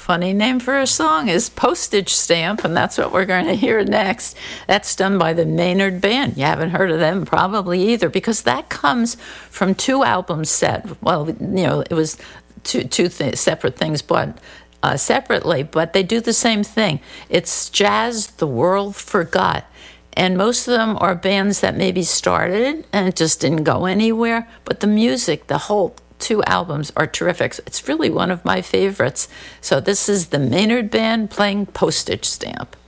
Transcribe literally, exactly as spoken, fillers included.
funny name for a song is Postage Stamp, and that's what we're going to hear next. That's done by the Maynard Band. You haven't heard of them probably either, because that comes from two albums set. Well, you know, it was two, two th- separate things, but uh, separately, but they do the same thing. It's jazz the world forgot. And most of them are bands that maybe started and it just didn't go anywhere. But the music, the whole two albums are terrific. It's really one of my favorites. So this is the Maynard Band playing Postage Stamp.